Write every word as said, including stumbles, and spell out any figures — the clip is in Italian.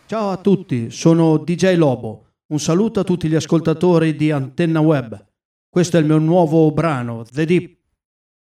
Ciao a tutti, sono D J Lobo. Un saluto a tutti gli ascoltatori di Antenna Web. Questo è il mio nuovo brano, The Deep.